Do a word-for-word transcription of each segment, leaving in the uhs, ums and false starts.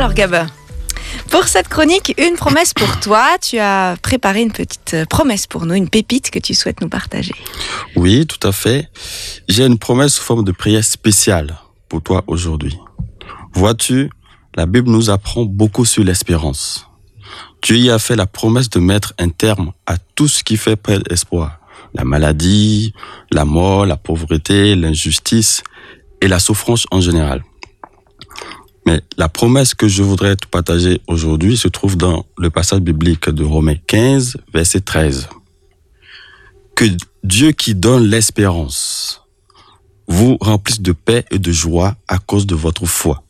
Alors Gab, pour cette chronique, une promesse pour toi. Tu as préparé une petite promesse pour nous, une pépite que tu souhaites nous partager. Oui, tout à fait. J'ai une promesse sous forme de prière spéciale pour toi aujourd'hui. Vois-tu, la Bible nous apprend beaucoup sur l'espérance. Dieu y a fait la promesse de mettre un terme à tout ce qui fait perdre espoir. La maladie, la mort, la pauvreté, l'injustice et la souffrance en général. Mais la promesse que je voudrais te partager aujourd'hui se trouve dans le passage biblique de Romains quinze, verset treize. Que Dieu qui donne l'espérance vous remplisse de paix et de joie à cause de votre foi.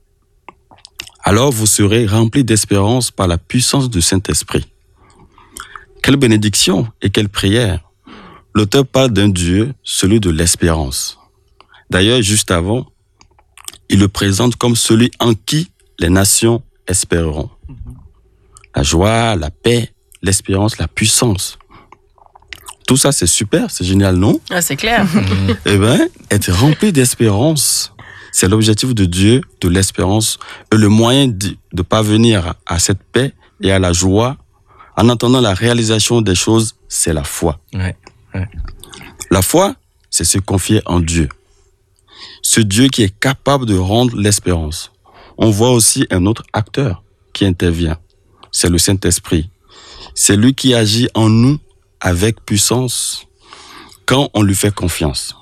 Alors vous serez remplis d'espérance par la puissance du Saint-Esprit. Quelle bénédiction et quelle prière! L'auteur parle d'un Dieu, celui de l'espérance. D'ailleurs, juste avant, il le présente comme celui en qui les nations espéreront. La joie, la paix, l'espérance, la puissance. Tout ça, c'est super, c'est génial, non? Ah, c'est clair. Eh bien, être rempli d'espérance, c'est l'objectif de Dieu, de l'espérance, et le moyen de, de parvenir à cette paix et à la joie, en attendant la réalisation des choses, c'est la foi. Ouais, ouais. La foi, c'est se confier en Dieu. Ce Dieu qui est capable de rendre l'espérance. On voit aussi un autre acteur qui intervient. C'est le Saint-Esprit. C'est lui qui agit en nous avec puissance quand on lui fait confiance.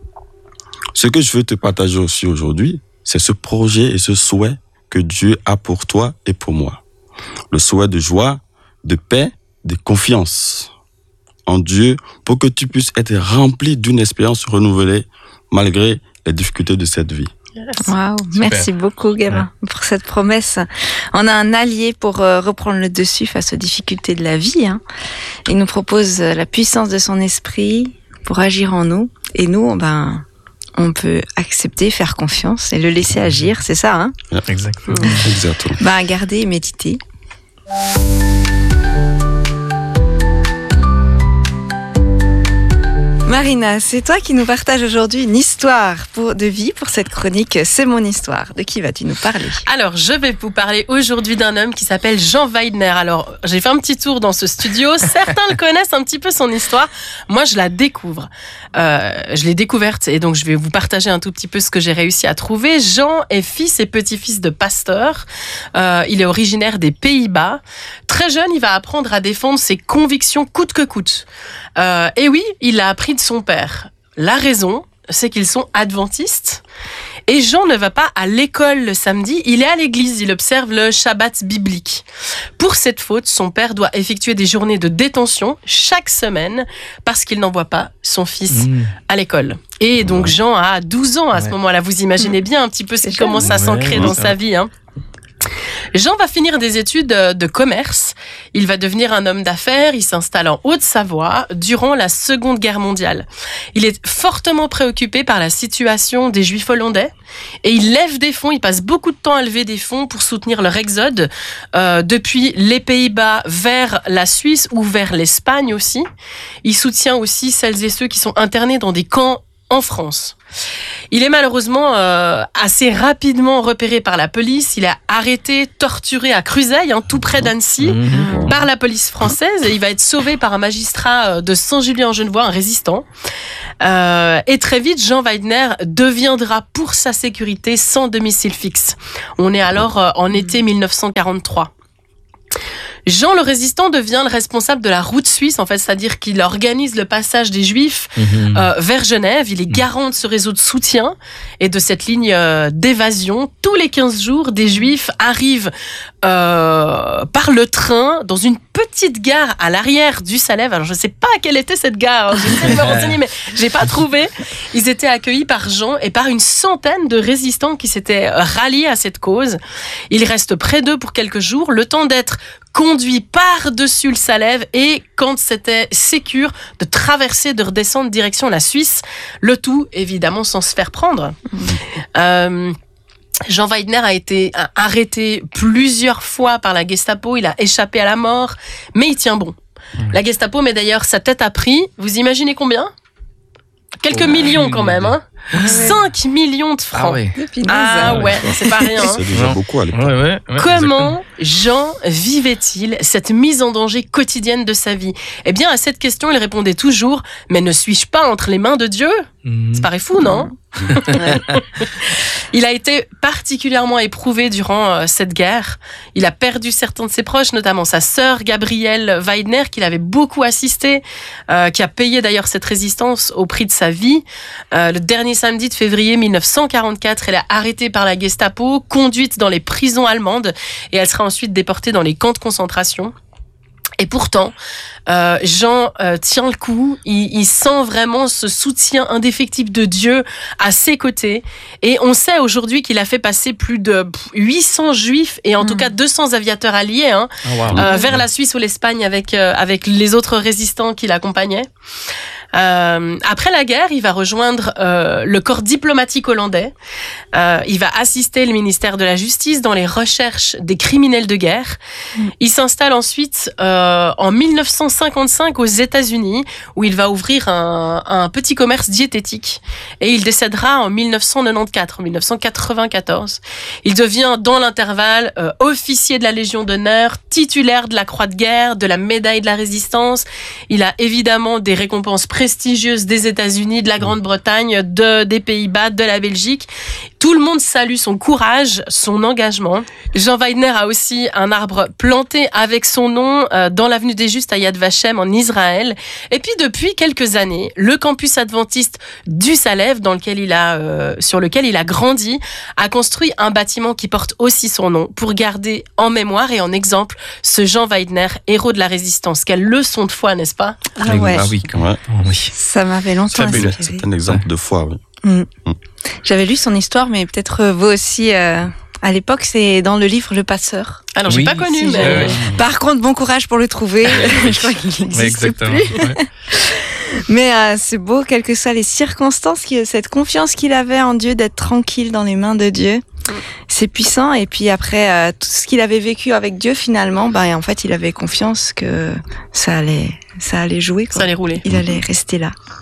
Ce que je veux te partager aussi aujourd'hui, c'est ce projet et ce souhait que Dieu a pour toi et pour moi. Le souhait de joie, de paix, de confiance en Dieu pour que tu puisses être rempli d'une espérance renouvelée malgré les difficultés de cette vie. Waouh, merci beaucoup Gabin ouais. pour cette promesse. On a un allié pour euh, reprendre le dessus face aux difficultés de la vie. Hein. Il nous propose la puissance de son esprit pour agir en nous. Et nous, ben, on peut accepter, faire confiance et le laisser agir, c'est ça hein ouais, Exactement. Exactement. Ben, garder et méditer. Marina, c'est toi qui nous partages aujourd'hui une histoire pour, de vie pour cette chronique. C'est mon histoire. De qui vas-tu nous parler? Alors, je vais vous parler aujourd'hui d'un homme qui s'appelle Jean Weidner. Alors, j'ai fait un petit tour dans ce studio. Certains le connaissent un petit peu son histoire. Moi, je la découvre. Euh, je l'ai découverte et donc je vais vous partager un tout petit peu ce que j'ai réussi à trouver. Jean est fils et petit-fils de pasteur. Euh, il est originaire des Pays-Bas. Très jeune, il va apprendre à défendre ses convictions coûte que coûte. Euh, et oui, il l'a appris de son père. La raison, c'est qu'ils sont adventistes. Et Jean ne va pas à l'école le samedi, il est à l'église, il observe le Shabbat biblique. Pour cette faute, son père doit effectuer des journées de détention chaque semaine parce qu'il n'envoie pas son fils mmh. à l'école. Et donc ouais. Jean a douze ans à ouais. ce moment-là. Vous imaginez bien un petit peu c'est comment ça s'ancrait ouais, dans sa vie. Hein. Jean va finir des études de commerce. Il va devenir un homme d'affaires. Il s'installe en Haute-Savoie durant la Seconde Guerre mondiale. Il est fortement préoccupé par la situation des Juifs hollandais et il lève des fonds. Il passe beaucoup de temps à lever des fonds pour soutenir leur exode euh, depuis les Pays-Bas vers la Suisse ou vers l'Espagne aussi. Il soutient aussi celles et ceux qui sont internés dans des camps en France. Il est malheureusement euh, assez rapidement repéré par la police. Il est arrêté, torturé à Cruzeil, hein, tout près d'Annecy, mmh. par la police française. Et il va être sauvé par un magistrat de Saint-Julien-en-Genevois, un résistant. Euh, et très vite, Jean Weidner deviendra pour sa sécurité sans domicile fixe. On est alors euh, en été dix-neuf cent quarante-trois. Jean le résistant devient le responsable de la route suisse, en fait, c'est-à-dire qu'il organise le passage des Juifs mmh. euh, vers Genève. Il est garant de ce réseau de soutien et de cette ligne euh, d'évasion. Tous les quinze jours, des Juifs arrivent euh, par le train dans une petite gare à l'arrière du Salève. Alors, je ne sais pas quelle était cette gare, hein. J'essaie de me renseigner, mais je n'ai pas trouvé. Ils étaient accueillis par Jean et par une centaine de résistants qui s'étaient ralliés à cette cause. Il reste près d'eux pour quelques jours, le temps d'être conduit par-dessus le Salève et, quand c'était sécure, de traverser, de redescendre direction la Suisse. Le tout, évidemment, sans se faire prendre. Mmh. Euh, Jean Weidner a été arrêté plusieurs fois par la Gestapo. Il a échappé à la mort, mais il tient bon. Mmh. La Gestapo met d'ailleurs sa tête à prix. Vous imaginez combien ? Quelques oh, millions quand même. Hein. cinq millions de francs. Ah ouais. Ah ouais, c'est pas rien. C'est déjà Non. beaucoup à l'époque. Ouais, ouais, ouais, Comment Jean vivait-il cette mise en danger quotidienne de sa vie? Eh bien, à cette question, il répondait toujours « Mais ne suis-je pas entre les mains de Dieu ?» exactement. Ça paraît fou, non? Il a été particulièrement éprouvé durant euh, cette guerre. Il a perdu certains de ses proches, notamment sa sœur Gabrielle Weidner, qu'il avait beaucoup assisté, euh, qui a payé d'ailleurs cette résistance au prix de sa vie. Euh, le dernier samedi de février mille neuf cent quarante-quatre, elle est arrêtée par la Gestapo, conduite dans les prisons allemandes, et elle sera ensuite déportée dans les camps de concentration. Et pourtant, euh, Jean euh, tient le coup, il, il sent vraiment ce soutien indéfectible de Dieu à ses côtés. Et on sait aujourd'hui qu'il a fait passer plus de huit cents juifs et en mmh. tout cas deux cents aviateurs alliés hein, Oh, wow. euh, vers la Suisse ou l'Espagne avec, euh, avec les autres résistants qui l'accompagnaient. Euh, après la guerre, il va rejoindre euh, le corps diplomatique hollandais. Euh, il va assister le ministère de la Justice dans les recherches des criminels de guerre. Mm. Il s'installe ensuite euh, en mille neuf cent cinquante-cinq aux États-Unis, où il va ouvrir un, un petit commerce diététique. Et il décédera en mille neuf cent quatre-vingt-quatorze, en mille neuf cent quatre-vingt-quatorze. Il devient dans l'intervalle euh, officier de la Légion d'honneur, titulaire de la Croix de guerre, de la médaille de la Résistance. Il a évidemment des récompenses prestigieuses des États-Unis, de la Grande-Bretagne, de, des Pays-Bas, de la Belgique. Tout le monde salue son courage, son engagement. Jean Weidner a aussi un arbre planté avec son nom euh, dans l'avenue des Justes à Yad Vashem en Israël. Et puis depuis quelques années, le campus adventiste du Salève, dans lequel il a, euh, sur lequel il a grandi, a construit un bâtiment qui porte aussi son nom pour garder en mémoire et en exemple ce Jean Weidner, héros de la résistance. Quelle leçon de foi, n'est-ce pas? Ah ouais. Ah oui, quand même. Ouais. Oui. Ça m'avait longtemps C'est, inspiré. c'est un exemple de foi, oui. Mm. Mm. J'avais lu son histoire, mais peut-être vous aussi. Euh, à l'époque, c'est dans le livre Le Passeur. Alors, Oui, j'ai pas connu, si, mais... j'avais- Par contre, bon courage pour le trouver. Je crois qu'il Ouais, n'existe exactement. plus. Ouais. Mais euh, c'est beau, quelles que soient les circonstances, qui- cette confiance qu'il avait en Dieu, d'être tranquille dans les mains de Dieu. C'est puissant. Et puis après, euh, tout ce qu'il avait vécu avec Dieu, finalement, bah, en fait, il avait confiance que ça allait, ça allait jouer, quoi. Ça allait rouler. Il allait rester là.